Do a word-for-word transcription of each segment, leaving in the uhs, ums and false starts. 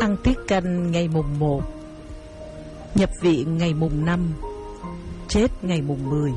Ăn tiết canh ngày mùng một, nhập viện ngày mùng năm, chết ngày mùng mười.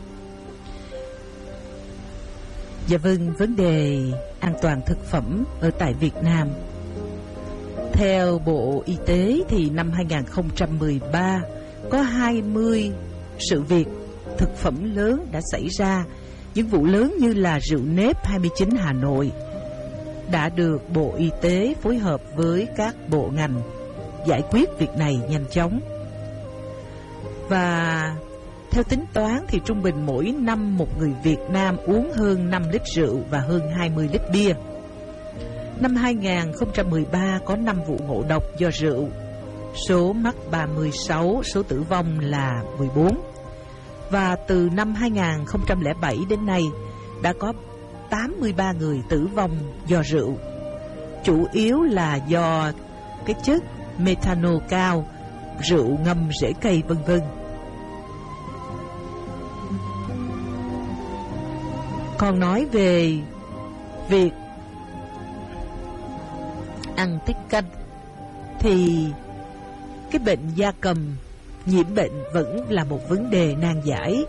Dạ vâng, vấn đề an toàn thực phẩm ở tại Việt Nam. Theo Bộ Y tế thì năm hai nghìn không trăm mười ba có hai mươi sự việc thực phẩm lớn đã xảy ra. Những vụ lớn như là rượu nếp hai mươi chín Hà Nội đã được Bộ Y tế phối hợp với các bộ ngành giải quyết việc này nhanh chóng. Và theo tính toán thì trung bình mỗi năm một người Việt Nam uống hơn năm lít rượu và hơn hai mươi lít bia. Năm hai nghìn không trăm mười ba có năm vụ ngộ độc do rượu, số mắc ba mươi sáu, số tử vong là mười bốn. Và từ năm hai nghìn không trăm lẻ bảy đến nay đã có tám mươi ba người tử vong do rượu, chủ yếu là do cái chất methanol cao, rượu ngâm rễ cây vân vân. Còn nói về việc ăn tiết canh thì cái bệnh gia cầm nhiễm bệnh vẫn là một vấn đề nan giải.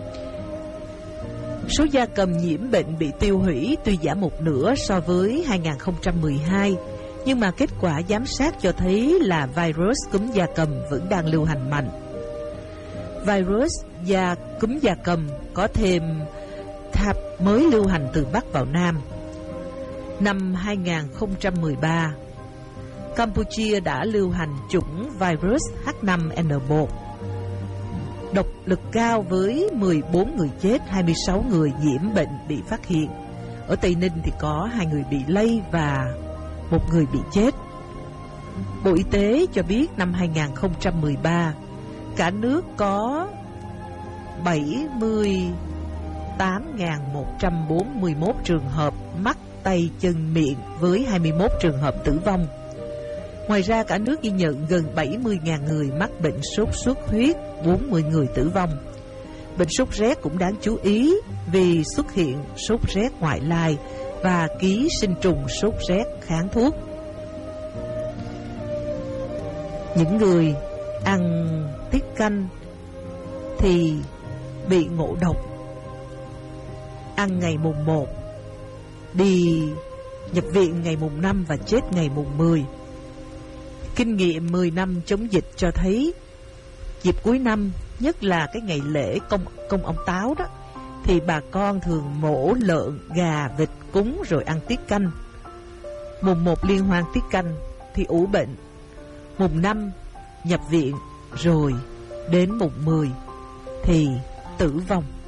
Số gia cầm nhiễm bệnh bị tiêu hủy tuy giảm một nửa so với hai nghìn không trăm mười hai, nhưng mà kết quả giám sát cho thấy là virus cúm gia cầm vẫn đang lưu hành mạnh. Virus gia cúm gia cầm có thêm tháp mới lưu hành từ Bắc vào Nam. Năm hai nghìn không trăm mười ba, Campuchia đã lưu hành chủng virus H năm N một, độc lực cao với mười bốn người chết, hai mươi sáu người nhiễm bệnh bị phát hiện. Ở Tây Ninh thì có hai người bị lây và một người bị chết. Bộ Y tế cho biết năm hai nghìn không trăm mười ba, cả nước có bảy mươi tám nghìn một trăm bốn mươi mốt trường hợp mắc tay chân miệng với hai mươi mốt trường hợp tử vong. Ngoài ra cả nước ghi nhận gần bảy mươi nghìn người mắc bệnh sốt xuất huyết, bốn mươi người tử vong. Bệnh sốt rét cũng đáng chú ý vì xuất hiện sốt rét ngoại lai và ký sinh trùng sốt rét kháng thuốc. Những người ăn tiết canh thì bị ngộ độc, ăn ngày mùng một, đi nhập viện ngày mùng năm và chết ngày mùng mười. Kinh nghiệm mười năm chống dịch cho thấy dịp cuối năm, nhất là cái ngày lễ công, công ông Táo đó, thì bà con thường mổ lợn, gà, vịt cúng rồi ăn tiết canh. Mùng một liên hoan tiết canh thì ủ bệnh, mùng năm nhập viện, rồi đến mùng mười thì tử vong.